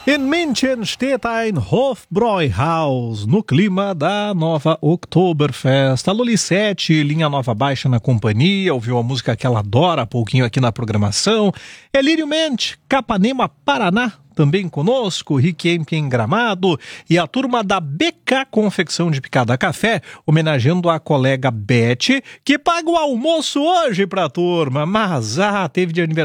In München steht ein Hofbräuhaus, no clima da nova Oktoberfest. Alô, Lissete, linha nova baixa na companhia, ouviu a música que ela adora há pouquinho aqui na programação. Elírio Mendes, Capanema, Paraná, também conosco, Riquemp em Gramado e a turma da BK Confecção de Picada Café, homenageando a colega Beth, que paga o almoço hoje pra turma, mas teve de aniversário